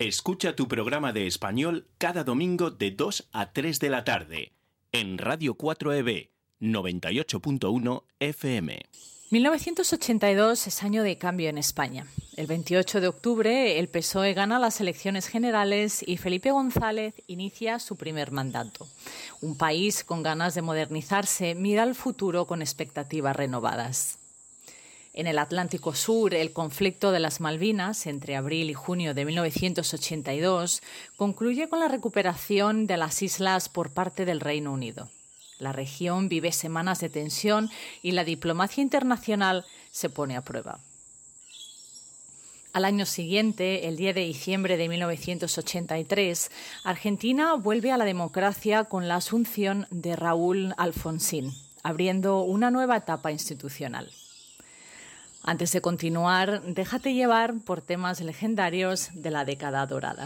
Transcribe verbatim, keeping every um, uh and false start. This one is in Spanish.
Escucha tu programa de español cada domingo de dos a tres de la tarde en Radio cuatro E B noventa y ocho punto uno F M. mil novecientos ochenta y dos es año de cambio en España. El veintiocho de octubre el P S O E gana las elecciones generales y Felipe González inicia su primer mandato. Un país con ganas de modernizarse mira al futuro con expectativas renovadas. En el Atlántico Sur, el conflicto de las Malvinas, entre abril y junio de mil novecientos ochenta y dos, concluye con la recuperación de las islas por parte del Reino Unido. La región vive semanas de tensión y la diplomacia internacional se pone a prueba. Al año siguiente, el diez de diciembre de mil novecientos ochenta y tres, Argentina vuelve a la democracia con la asunción de Raúl Alfonsín, abriendo una nueva etapa institucional. Antes de continuar, déjate llevar por temas legendarios de la década dorada.